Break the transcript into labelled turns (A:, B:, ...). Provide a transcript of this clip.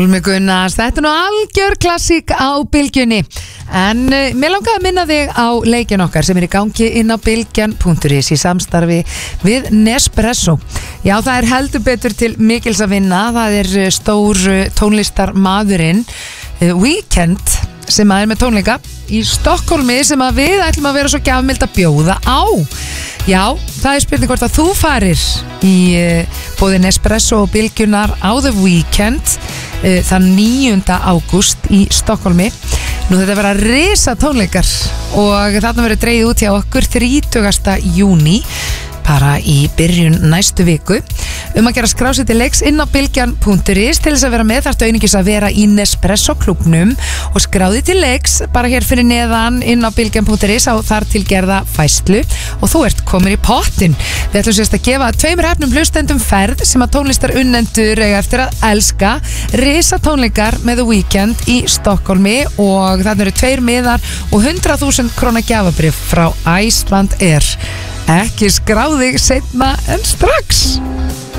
A: Pálmi Gunnars, þetta nú algjör klassík á Bylgjunni. En mér langaði að minna þig á leikinn okkar sem í gangi inn á bylgjan.is í samstarfi við Nespresso. Já, það heldur betur til mikils að vinna. Það stór tónlistarmaðurinn Weekend sem með tónleika í Stokkólmi sem við ætlum að vera svo gjafmild að bjóða á. Já, það spurning hvort að þú farir í bóði Nespresso og Bylgjunar á The Weekend þann 9. ágúst í Stokkólmi. Nú þetta verða risa tónleikar og þarna verður dregið út hjá okkur 30. júní bara í byrjun næstu viku. Að gera skrá sig til leiks inn á bylgjan.is. Til þess að vera með þarftu einungis að vera í Nespresso klúbnum og skráði til leiks bara hér fyrir neðan inn á bylgjan.is á þar til gerða fæslu og þú ert komin í pottin. Við ætlum sérst að gefa 2 hefnum hlustendum ferð sem að tónlistar unnendur eiga eftir að elska. Risa tónleikar með The Weekend í Stokkólmi og þarna eru 2 miðar og 100.000 króna gjafabrif frá Iceland Air. Ekki skráði seinna en strax.